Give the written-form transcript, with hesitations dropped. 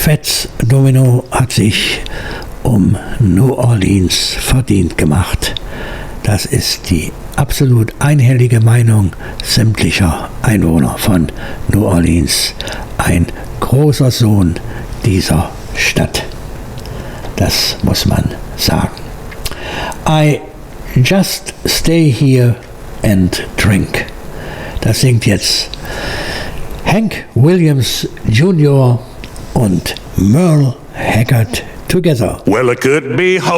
Fats Domino hat sich um New Orleans verdient gemacht. Das ist die absolut einhellige Meinung sämtlicher Einwohner von New Orleans. Ein großer Sohn dieser Stadt. Das muss man sagen. I just stay here and drink. Das singt jetzt Hank Williams Jr. und Merle Haggard together. Well, it could be